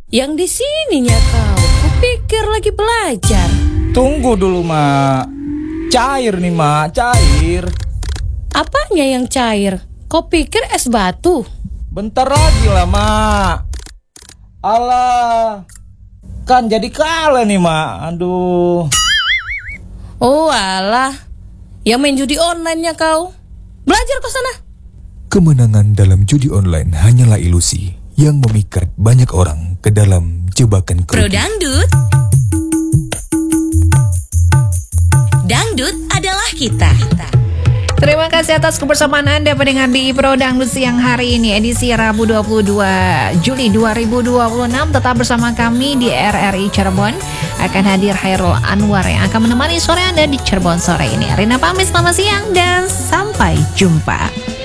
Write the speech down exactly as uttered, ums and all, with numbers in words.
Yang di sininya kau, kupikir lagi belajar. Tunggu dulu, Mak. Cair nih, Mak, cair. Apanya yang cair? Kau pikir es batu? Bentar lagi lah, Mak. Alah, kan jadi kalah nih, Mak. Aduh. Oh alah, yang main judi online-nya kau. Belajar ke sana. Kemenangan dalam judi online hanyalah ilusi yang memikat banyak orang ke dalam jebakan Pro kerugian. Dangdut. Dangdut adalah kita. Terima kasih atas kebersamaan Anda pendengar di Pro Dangdut siang hari ini, edisi Rabu dua puluh dua Juli dua ribu dua puluh enam. Tetap bersama kami di R R I Cirebon. Akan hadir Hairul Anwar yang akan menemani sore Anda di Cirebon sore ini. Rina pamit, selamat siang dan sampai jumpa.